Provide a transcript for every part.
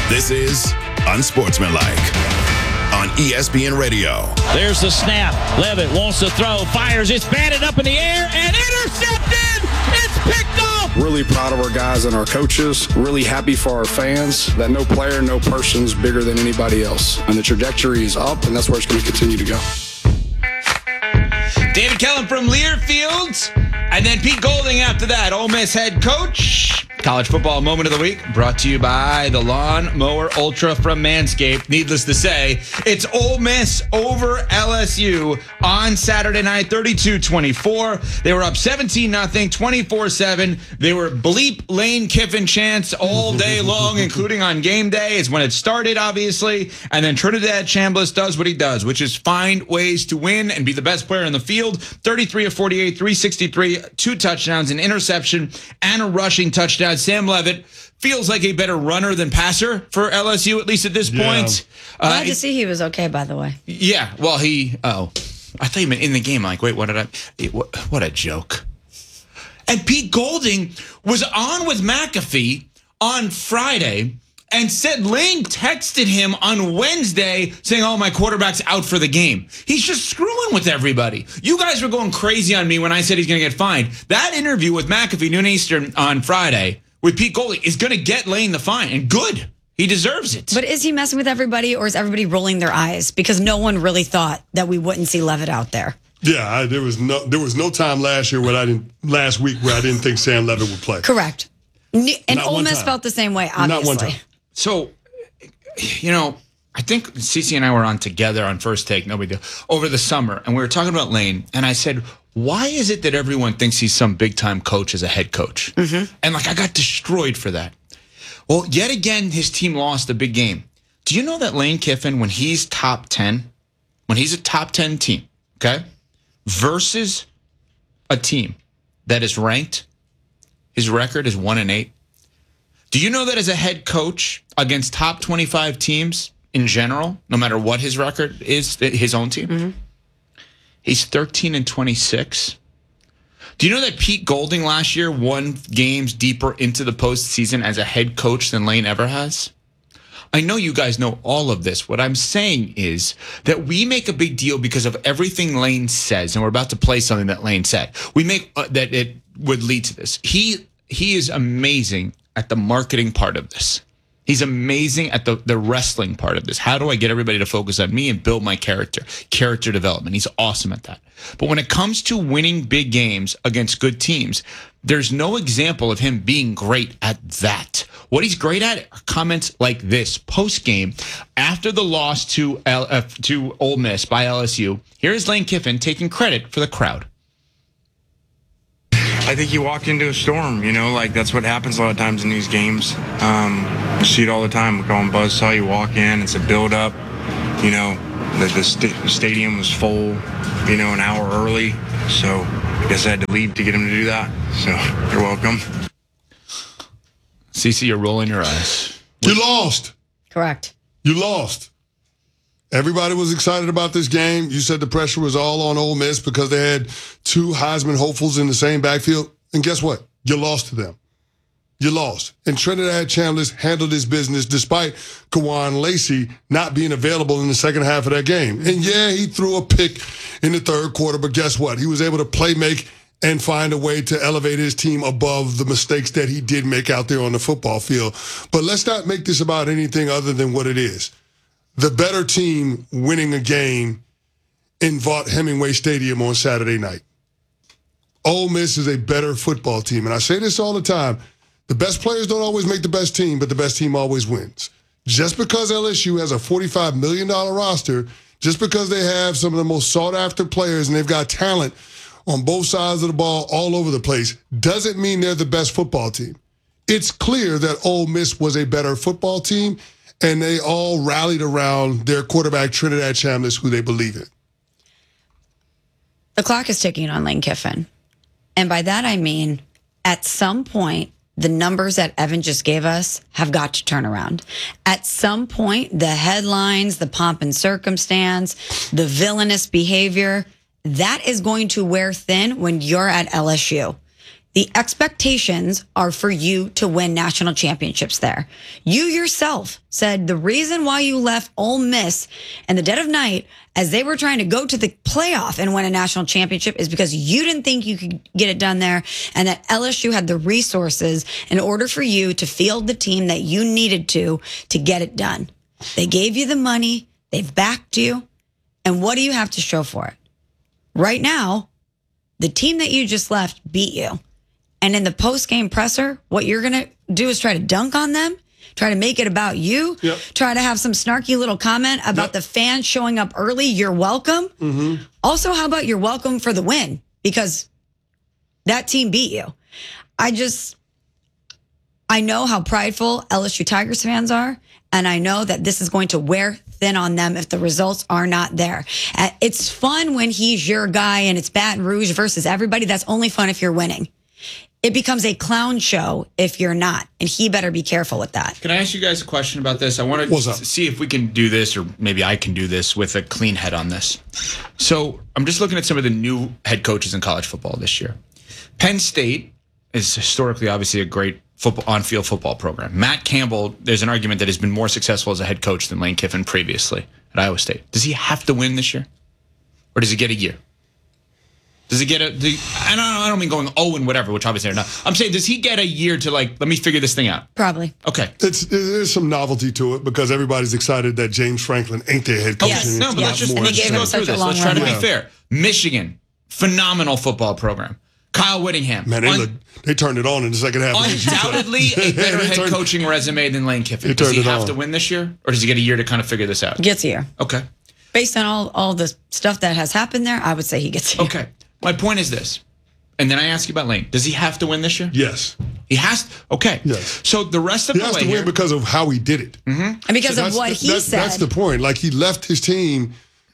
This is Unsportsmanlike on ESPN Radio. There's the snap. Levitt wants to throw, fires. It's batted up in the air and intercepted. It's picked off. Really proud of our guys and our coaches. Really happy for our fans that no player, no person's bigger than anybody else. And the trajectory is up, and that's where it's going to continue to go. David Kellen from Learfield. And then Pete Golding after that, Ole Miss head coach. College football moment of the week brought to you by the Lawn Mower Ultra from Manscaped. Needless to say, it's Ole Miss over LSU on Saturday night, 32-24. They were up 17-0, 24-7. They were bleep Lane Kiffin chants all day long, including on game day is when it started, obviously. And then Trinidad Chambliss does what he does, which is find ways to win and be the best player in the field. 33 of 48, 363, 2 touchdowns, an interception, and a rushing touchdown. Sam Levitt feels like a better runner than passer for LSU, at least at this point. Glad to see he was okay, by the way. Yeah, well, I thought you meant in the game. I'm like, wait, what a joke. And Pete Golding was on with McAfee on Friday and said Lane texted him on Wednesday saying, oh, my quarterback's out for the game. He's just screwing with everybody. You guys were going crazy on me when I said he's going to get fined. That interview with McAfee, noon Eastern on Friday, with Pete Golding is going to get Lane the fine, and good. He deserves it. But is he messing with everybody, or is everybody rolling their eyes? Because no one really thought that we wouldn't see Levitt out there. Yeah, there was no time last week where I didn't think Sam Levitt would play. Correct. And Ole Miss felt the same way, obviously. Not one time. So, I think Cece and I were on together on First Take, no big deal, over the summer, and we were talking about Lane, and I said, why is it that everyone thinks he's some big-time coach as a head coach? Mm-hmm. And, I got destroyed for that. Well, yet again, his team lost a big game. Do you know that Lane Kiffin, when he's top 10, when he's a top 10 team, okay, versus a team that is ranked, his record is 1-8? Do you know that as a head coach against top 25 teams in general, no matter what his record is, his own team, mm-hmm. he's 13-26? Do you know that Pete Golding last year won games deeper into the postseason as a head coach than Lane ever has? I know you guys know all of this. What I'm saying is that we make a big deal because of everything Lane says, and we're about to play something that Lane said. We make that it would lead to this. He is amazing at the marketing part of this. He's amazing at the wrestling part of this. How do I get everybody to focus on me and build my character development? He's awesome at that. But when it comes to winning big games against good teams, there's no example of him being great at that. What he's great at are comments like this post-game after the loss to Ole Miss by LSU. Here's Lane Kiffin taking credit for the crowd. I think you walked into a storm, that's what happens a lot of times in these games. You see it all the time. We call them buzzsaw. You walk in, it's a build-up. The stadium was full, an hour early. So I guess I had to leave to get him to do that. So you're welcome. Cece, you're rolling your eyes. You lost. Correct. You lost. Everybody was excited about this game. You said the pressure was all on Ole Miss because they had 2 Heisman hopefuls in the same backfield. And guess what? You lost to them. You lost. And Trinidad Chambliss handled his business despite Kawan Lacey not being available in the second half of that game. And yeah, he threw a pick in the third quarter, but guess what? He was able to play make and find a way to elevate his team above the mistakes that he did make out there on the football field. But let's not make this about anything other than what it is. The better team winning a game in Vaught-Hemingway Stadium on Saturday night. Ole Miss is a better football team. And I say this all the time. The best players don't always make the best team, but the best team always wins. Just because LSU has a $45 million roster, just because they have some of the most sought-after players and they've got talent on both sides of the ball all over the place, doesn't mean they're the best football team. It's clear that Ole Miss was a better football team, and they all rallied around their quarterback, Trinidad Chambliss, who they believe in. The clock is ticking on Lane Kiffin. And by that, I mean, at some point, the numbers that Evan just gave us have got to turn around. At some point, the headlines, the pomp and circumstance, the villainous behavior, that is going to wear thin when you're at LSU. The expectations are for you to win national championships there. You yourself said the reason why you left Ole Miss in the dead of night as they were trying to go to the playoff and win a national championship is because you didn't think you could get it done there, and that LSU had the resources in order for you to field the team that you needed to get it done. They gave you the money. They've backed you. And what do you have to show for it? Right now, the team that you just left beat you. And in the post-game presser, what you're going to do is try to dunk on them, try to make it about you, try to have some snarky little comment about the fans showing up early. You're welcome. Mm-hmm. Also, how about you're welcome for the win? Because that team beat you. I know how prideful LSU Tigers fans are, and I know that this is going to wear thin on them if the results are not there. It's fun when he's your guy and it's Baton Rouge versus everybody. That's only fun if you're winning. It becomes a clown show if you're not, and he better be careful with that. Can I ask you guys a question about this? I want to see if we can do this, or maybe I can do this with a clean head on this. So I'm just looking at some of the new head coaches in college football this year. Penn State is historically, obviously, a great on-field football program. Matt Campbell, there's an argument that has been more successful as a head coach than Lane Kiffin previously at Iowa State. Does he have to win this year, or does he get a year? Does he get I don't mean going and whatever, which obviously they're not. I'm saying, does he get a year to let me figure this thing out? Probably. Okay. There's some novelty to it because everybody's excited that James Franklin ain't their head coach. Yes. No, but let's go through this. Let's try to be fair. Michigan, phenomenal football program. Kyle Whittingham. Man, they turned it on in the second half. Undoubtedly a better head coaching resume than Lane Kiffin. Does he have to win this year, or does he get a year to kind of figure this out? Gets a year. Okay. Based on all the stuff that has happened there, I would say he gets a year. Okay. My point is this, and then I ask you about Lane. Does he have to win this year? Yes. He has. Okay. Yes. So the rest of the way he has to win because of how he did it. Mm-hmm. And because of what he said. That's the point. Like, he left his team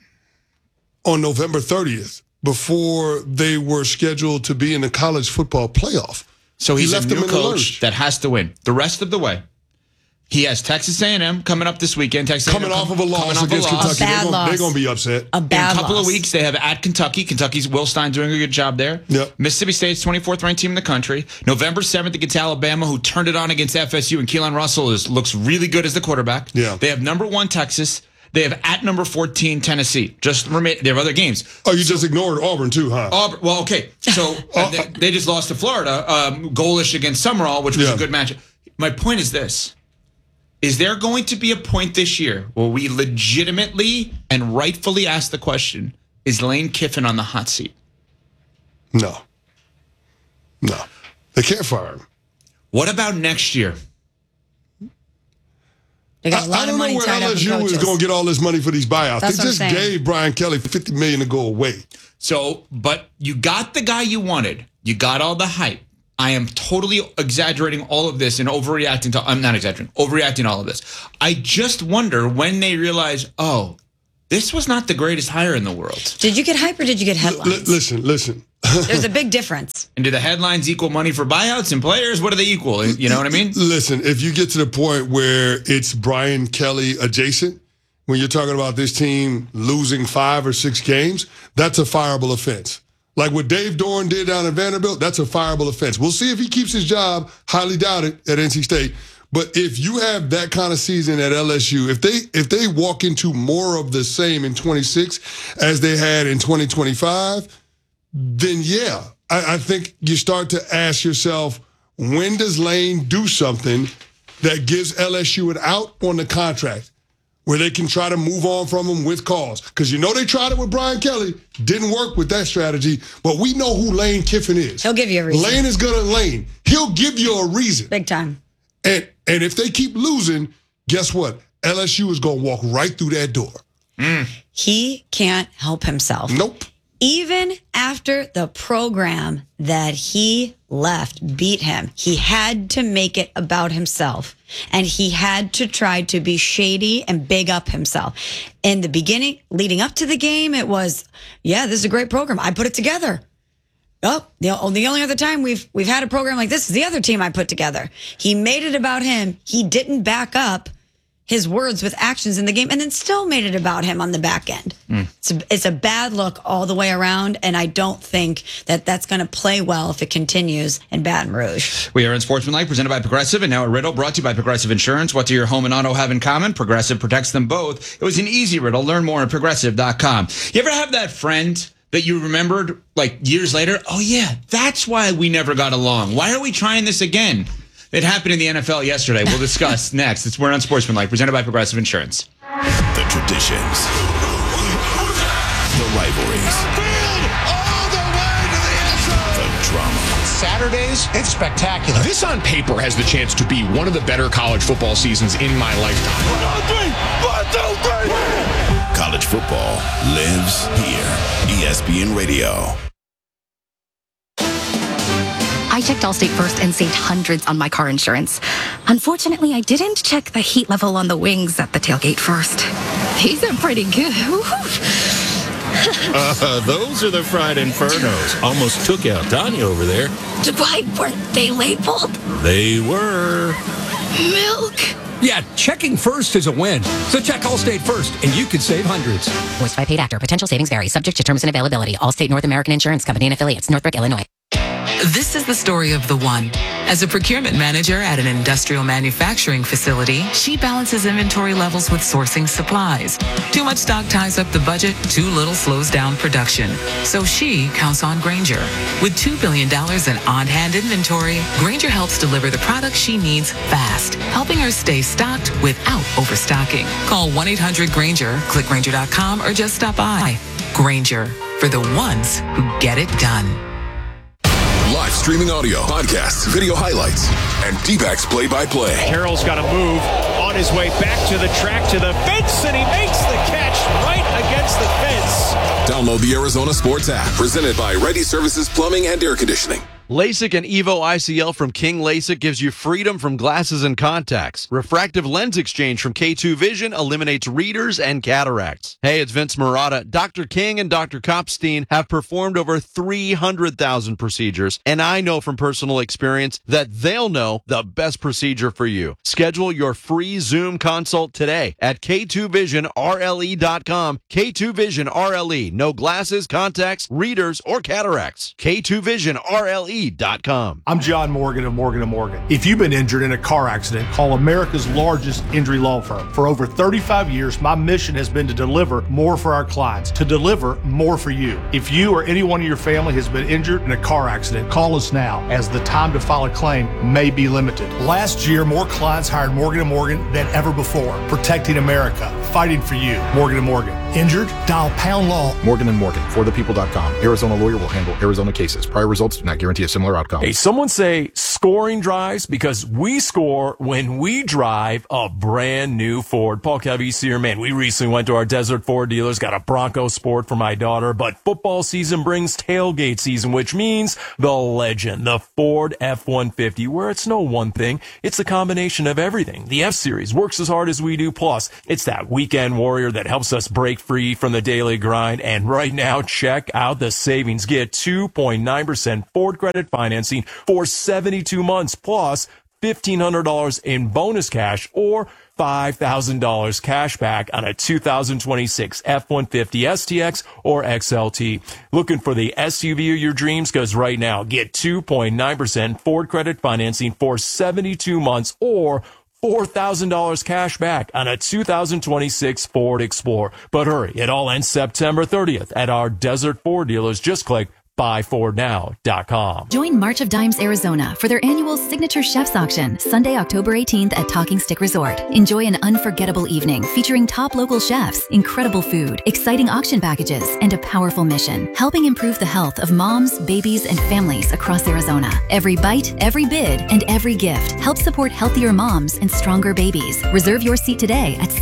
on November 30th before they were scheduled to be in the college football playoff. So he's a new coach that has to win. The rest of the way, he has Texas A&M coming up this weekend. Texas coming off of a loss against Kentucky. They're going to be upset. A bad In a couple loss. of weeks, they have at Kentucky. Kentucky's Will Stein doing a good job there. Yep. Mississippi State's 24th ranked team in the country. November 7th against Alabama, who turned it on against FSU, and Keelan Russell looks really good as the quarterback. Yeah. They have number 1 Texas. They have at number 14 Tennessee. They have other games. Oh, you just ignored Auburn too, huh? Auburn. Well, okay. So they just lost to Florida, goalish against Summerall, which was a good matchup. My point is this. Is there going to be a point this year where we legitimately and rightfully ask the question, is Lane Kiffin on the hot seat? No. They can't fire him. What about next year? They got a lot I don't of money know where tied up in LSU is coaches. going to get all this money for these buyouts. That's they just gave Brian Kelly $50 million to go away. So, but you got the guy you wanted. You got all the hype. I am totally exaggerating all of this and overreacting to, I'm not exaggerating, overreacting all of this. I just wonder when they realize, oh, this was not the greatest hire in the world. Did you get hype or did you get headlines? Listen. There's a big difference. And do the headlines equal money for buyouts and players? What do they equal? You know what I mean? Listen, if you get to the point where it's Brian Kelly adjacent, when you're talking about this team losing 5 or 6 games, that's a fireable offense. Like what Dave Doran did down at Vanderbilt, that's a fireable offense. We'll see if he keeps his job. Highly doubt it at NC State. But if you have that kind of season at LSU, if they walk into more of the same in 26 as they had in 2025, then yeah, I think you start to ask yourself, when does Lane do something that gives LSU an out on the contract where they can try to move on from him with cause? Because they tried it with Brian Kelly. Didn't work with that strategy. But we know who Lane Kiffin is. He'll give you a reason. Lane is good at Lane. He'll give you a reason. Big time. And if they keep losing, guess what? LSU is going to walk right through that door. He can't help himself. Nope. Even after the program that he left beat him, he had to make it about himself. And he had to try to be shady and big up himself. In the beginning, leading up to the game, it was, yeah, this is a great program. I put it together. Oh, the only other time we've had a program like this is the other team I put together. He made it about him. He didn't back up his words with actions in the game and then still made it about him on the back end. It's a bad look all the way around, and I don't think that that's going to play well if it continues in Baton Rouge. We are in Sportsmanlike, presented by Progressive, and now a riddle brought to you by Progressive Insurance. What do your home and auto have in common? Progressive protects them both. It was an easy riddle. Learn more at Progressive.com. You ever have that friend that you remembered like years later? Oh, yeah, that's why we never got along. Why are we trying this again? It happened in the NFL yesterday. We'll discuss next. We're on Sportsmanlike, presented by Progressive Insurance. The traditions. The rivalries. The drama. Saturdays, it's spectacular. This on paper has the chance to be one of the better college football seasons in my lifetime. 1, 2, 3. College football lives here. ESPN Radio. I checked Allstate first and saved hundreds on my car insurance. Unfortunately, I didn't check the heat level on the wings at the tailgate first. These are pretty good. Those are the fried infernos. Almost took out Tanya over there. Why weren't they labeled? They were. Milk. Yeah, checking first is a win. So check Allstate first, and you could save hundreds. Voiced by paid actor. Potential savings vary. Subject to terms and availability. Allstate North American Insurance Company and affiliates. Northbrook, Illinois. This is the story of the one. As a procurement manager at an industrial manufacturing facility, she balances inventory levels with sourcing supplies. Too much stock ties up the budget, too little slows down production. So she counts on Grainger. With $2 billion in on-hand inventory, Grainger helps deliver the products she needs fast, helping her stay stocked without overstocking. Call 1-800-GRAINGER, click Grainger.com, or just stop by. Grainger, for the ones who get it done. Live streaming audio, podcasts, video highlights, and D-backs play-by-play. Carroll's got to move on his way back to the track, to the fence, and he makes the catch right against the fence. Download the Arizona Sports app, presented by Ready Services Plumbing and Air Conditioning. LASIK and EVO ICL from King LASIK gives you freedom from glasses and contacts. Refractive lens exchange from K2 Vision eliminates readers and cataracts. Hey, it's Vince Marotta. Dr. King and Dr. Kopstein have performed over 300,000 procedures, and I know from personal experience that they'll know the best procedure for you. Schedule your free Zoom consult today at K2VisionRLE.com. K2 Vision RLE. No glasses, contacts, readers, or cataracts. K2VisionRLE.com. I'm John Morgan of Morgan & Morgan. If you've been injured in a car accident, call America's largest injury law firm. For over 35 years, my mission has been to deliver more for our clients, to deliver more for you. If you or anyone in your family has been injured in a car accident, call us now, as the time to file a claim may be limited. Last year, more clients hired Morgan & Morgan than ever before, protecting America, fighting for you. Morgan & Morgan. Injured? Dial pound law. Morgan & Morgan, forthepeople.com. Arizona lawyer will handle Arizona cases. Prior results do not guarantee a similar outcome. Hey, someone say scoring drives, because we score when we drive a brand new Ford. Paul Cavese here, man. We recently went to our Desert Ford dealers, got a Bronco Sport for my daughter, but football season brings tailgate season, which means the legend, the Ford F-150, where it's no one thing. It's a combination of everything. The F-Series works as hard as we do, plus it's that weekend warrior that helps us break free from the daily grind. And right now, check out the savings. Get 2.9% Ford credit financing for 72 months, plus $1,500 in bonus cash or $5,000 cash back on a 2026 F-150 STX or XLT. Looking for the SUV of your dreams? Because right now, get 2.9% Ford credit financing for 72 months or $4,000 cash back on a 2026 Ford Explorer. But hurry, it all ends September 30th at our Desert Ford dealers. Just click buyfordnow.com. Join March of Dimes Arizona for their annual Signature Chefs Auction, Sunday, October 18th at Talking Stick Resort. Enjoy an unforgettable evening featuring top local chefs, incredible food, exciting auction packages, and a powerful mission, helping improve the health of moms, babies, and families across Arizona. Every bite, every bid, and every gift helps support healthier moms and stronger babies. Reserve your seat today at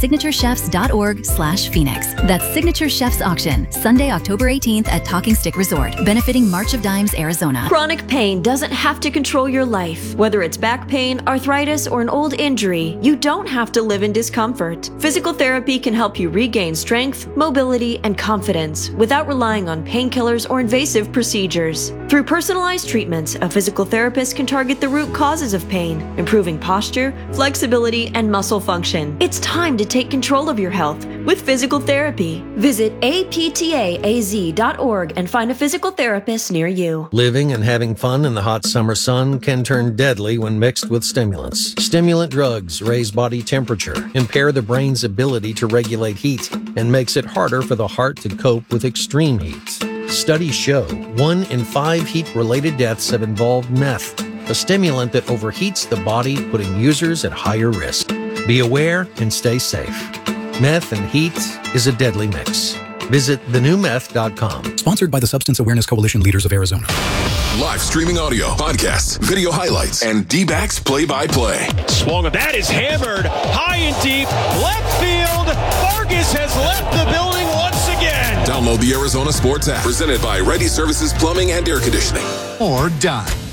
signaturechefs.org/Phoenix. That's Signature Chefs Auction, Sunday, October 18th at Talking Stick Resort. Benefits benefiting March of Dimes Arizona. Chronic pain doesn't have to control your life. Whether it's back pain, arthritis, or an old injury, you don't have to live in discomfort. Physical therapy can help you regain strength, mobility, and confidence without relying on painkillers or invasive procedures. Through personalized treatments, a physical therapist can target the root causes of pain, improving posture, flexibility, and muscle function. It's time to take control of your health with physical therapy. Visit aptaaz.org and find a physical therapist near you. Living and having fun in the hot summer sun can turn deadly when mixed with stimulants. Stimulant drugs raise body temperature, impair the brain's ability to regulate heat, and makes it harder for the heart to cope with extreme heat. Studies show 1 in 5 heat-related deaths have involved meth, a stimulant that overheats the body, putting users at higher risk. Be aware and stay safe. Meth and heat is a deadly mix. Visit thenewmeth.com. Sponsored by the Substance Awareness Coalition Leaders of Arizona. Live streaming audio, podcasts, video highlights, and D-backs play-by-play. Swung, that is hammered high and deep, left field. Vargas has left the building once again. Download the Arizona Sports app, presented by Ready Services Plumbing and Air Conditioning. Or done.